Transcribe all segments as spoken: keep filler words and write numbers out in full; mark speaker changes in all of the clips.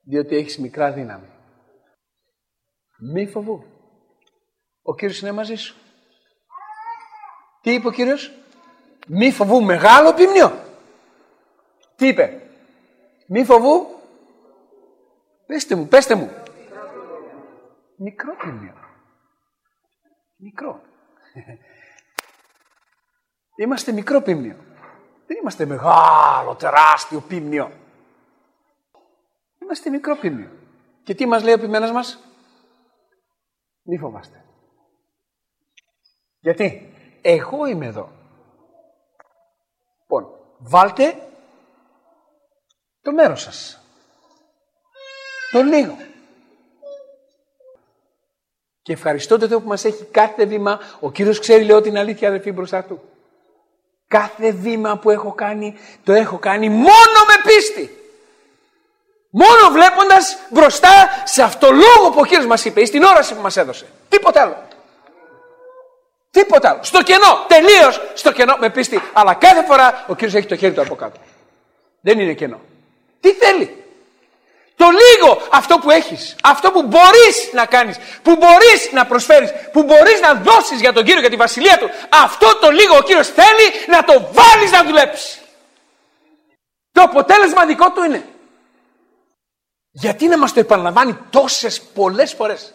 Speaker 1: διότι έχεις μικρά δύναμη. Μη φοβού. Ο Κύριος είναι μαζί σου. Τι είπε ο Κύριος? Μη φοβού, μεγάλο ποιμνίο. Τι είπε? Μη φοβού. Πέστε μου, πέστε μου. Μικρό ποιμνίο. Μικρό. Είμαστε μικρό ποιμνίο. Δεν είμαστε μεγάλο, τεράστιο ποιμνίο. Είμαστε μικρό ποιμνίο. Και τι μας λέει ο ποιμένας μας? Μη φοβάστε. Γιατί? Εγώ είμαι εδώ. Λοιπόν, βάλτε το μέρος σας. Το λίγο. Και ευχαριστώ το Θεό που μας έχει κάθε βήμα. Ο Κύριος ξέρει, λέω την αλήθεια, αδελφοί, μπροστά του. Κάθε βήμα που έχω κάνει, το έχω κάνει μόνο με πίστη. Μόνο βλέποντας μπροστά σε αυτό λόγο που ο Κύριος μας είπε, ή στην όραση που μας έδωσε. Τίποτα άλλο. Τίποτα άλλο. Στο κενό. Τελείως στο κενό με πίστη. Αλλά κάθε φορά ο Κύριος έχει το χέρι του από κάτω. Δεν είναι κενό. Τι θέλει? Το λίγο, αυτό που έχεις, αυτό που μπορείς να κάνεις, που μπορείς να προσφέρεις, που μπορείς να δώσεις για τον Κύριο, για τη βασιλεία του, αυτό το λίγο ο Κύριος θέλει να το βάλεις να δουλέψει. Το αποτέλεσμα δικό του είναι. Γιατί να μας το επαναλαμβάνει τόσες πολλές φορές?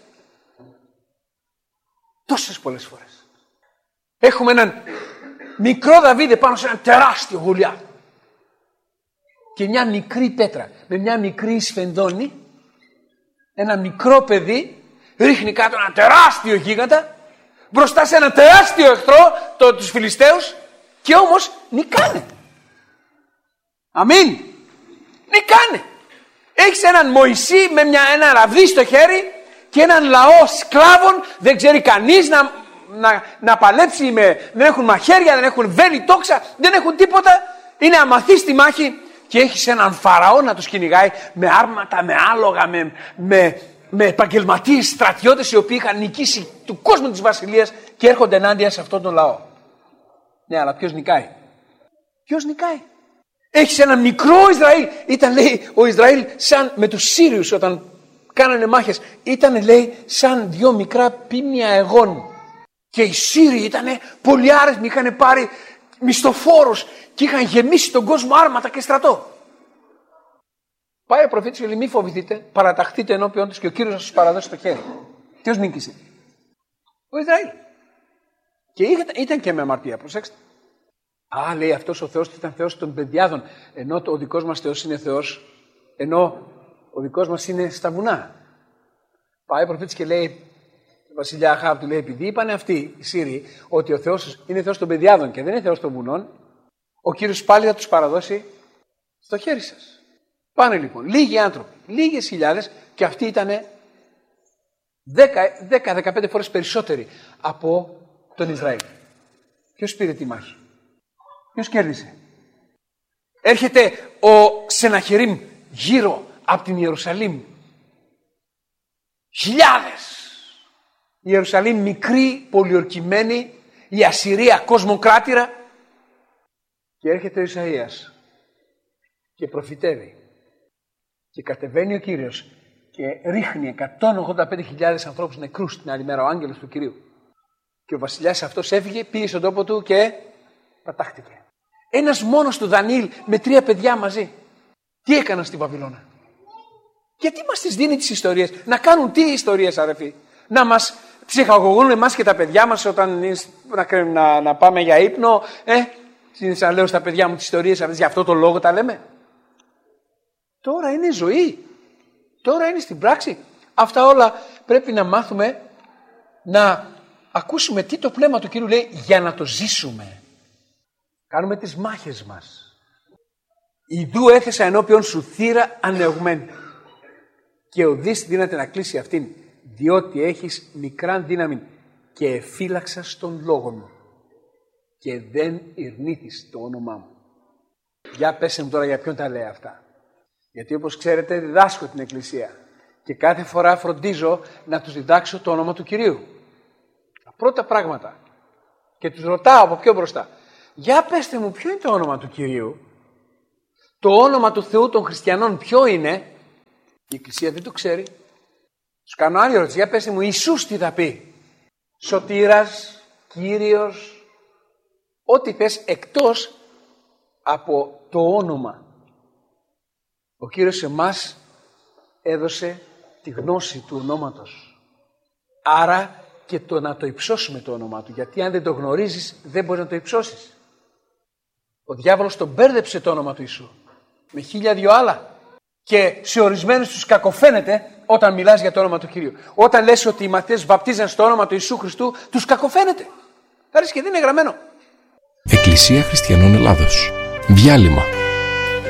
Speaker 1: Τόσες πολλές φορές. Έχουμε έναν μικρό Δαβίδ πάνω σε έναν τεράστιο Γολιάθ. Και μια μικρή πέτρα με μια μικρή σφενδόνη, ένα μικρό παιδί ρίχνει κάτω ένα τεράστιο γίγαντα μπροστά σε ένα τεράστιο εχθρό, το, τους Φιλιστέους, και όμως νικάνε. Αμήν. Νικάνε. Έχεις έναν Μωυσή με μια, ένα ραβδί στο χέρι και έναν λαό σκλάβων, δεν ξέρει κανείς να, να, να παλέψει, με, δεν έχουν μαχαίρια, δεν έχουν βέλη, τόξα, δεν έχουν τίποτα, είναι αμαθείς στη μάχη. Και έχεις έναν Φαραώ να τους κυνηγάει με άρματα, με άλογα, με, με, με επαγγελματίες στρατιώτες οι οποίοι είχαν νικήσει του κόσμου της βασιλείας και έρχονται ενάντια σε αυτόν τον λαό. Ναι, αλλά ποιος νικάει? Ποιος νικάει? Έχεις ένα μικρό Ισραήλ. Ήταν, λέει, ο Ισραήλ σαν με τους Σύριους όταν κάνανε μάχες. Ήταν, λέει, σαν δυο μικρά ποίμνια αιγών. Και οι Σύριοι ήταν πολύ άρεσμοι, είχαν πάρει μισθοφόρους και είχαν γεμίσει τον κόσμο άρματα και στρατό. Πάει ο προφήτης και λέει: μη φοβηθείτε, παραταχθείτε ενώπιον τους και ο Κύριος θα σας παραδώσει το χέρι. Ποιος νίκησε? Ο Ισραήλ. Και ήταν, ήταν και με αμαρτία, προσέξτε. Α, λέει, αυτός ο Θεός ήταν Θεός των παιδιάδων, ενώ ο δικός μας Θεός είναι Θεός, ενώ ο δικός μας είναι στα βουνά. Πάει ο προφήτης και λέει: βασιλιά Αχάβ, του λέει, επειδή είπανε αυτοί οι Σύριοι ότι ο Θεός είναι Θεός των παιδιάδων και δεν είναι Θεός των βουνών, ο Κύριος πάλι θα τους παραδώσει στο χέρι σας. Πάνε λοιπόν λίγοι άνθρωποι, λίγες χιλιάδες, και αυτοί ήταν δέκα με δεκαπέντε φορές περισσότεροι από τον Ισραήλ. Ποιος πήρε τη μάχη? Ποιος κέρδισε? Έρχεται ο Σεναχερίμ γύρω από την Ιερουσαλήμ. Χιλιάδες. Η Ιερουσαλήμ μικρή, πολιορκημένη, η Ασσυρία κοσμοκράτηρα, και έρχεται ο Ισαΐας και προφητεύει και κατεβαίνει ο Κύριος και ρίχνει εκατόν ογδόντα πέντε χιλιάδες ανθρώπους νεκρούς την άλλη μέρα, ο άγγελος του Κυρίου, και ο βασιλιάς αυτός έφυγε, πήγε στον τόπο του και πατάχτηκε. Ένας μόνος του Δανιήλ με τρία παιδιά μαζί. Τι έκαναν στη Βαβυλώνα? Γιατί μας τις δίνει τις ιστορίες? Να κάνουν τι ιστορίες, αρεφοί? Να μας ψυχαγωγούν εμάς και τα παιδιά μας όταν να, να, να πάμε για ύπνο? Ε, να λέω στα παιδιά μου τις ιστορίες αυτές, για αυτό το λόγο τα λέμε? Τώρα είναι ζωή. Τώρα είναι στην πράξη. Αυτά όλα πρέπει να μάθουμε, να ακούσουμε τι το Πνεύμα του Κύριου λέει για να το ζήσουμε. Κάνουμε τις μάχες μας. Ιδού έθεσα ενώπιον σου θύρα ανεωγμένη και ο δις δύναται να κλείσει αυτήν, διότι έχεις μικράν δύναμη και εφύλαξα στον λόγο μου και δεν ειρνήθης το όνομά μου. Για πέσε μου τώρα για ποιον τα λέει αυτά. Γιατί όπως ξέρετε διδάσκω την Εκκλησία και κάθε φορά φροντίζω να τους διδάξω το όνομα του Κυρίου. Τα πρώτα πράγματα. Και τους ρωτάω από πιο μπροστά. Για πέστε μου ποιο είναι το όνομα του Κυρίου? Το όνομα του Θεού των χριστιανών ποιο είναι? Η Εκκλησία δεν το ξέρει. Τους κάνω άλλη ερώτηση. Για πέστε μου, Ιησούς τι θα πει? Σωτήρας, Κύριος, ό,τι πες εκτός από το όνομα. Ο Κύριος εμάς έδωσε τη γνώση του ονόματος. Άρα και το να το υψώσουμε το όνομά του. Γιατί αν δεν το γνωρίζεις δεν μπορείς να το υψώσεις. Ο διάβολος τον μπέρδεψε το όνομα του Ιησού με χίλια δυο άλλα. Και σε ορισμένους τους κακοφαίνεται όταν μιλάς για το όνομα του Κυρίου. Όταν λες ότι οι μαθητές βαπτίζαν στο όνομα του Ιησού Χριστού, τους κακοφαίνεται. Άρα και δεν είναι γραμμένο.
Speaker 2: Εκκλησία Χριστιανών Ελλάδος. Διάλειμμα.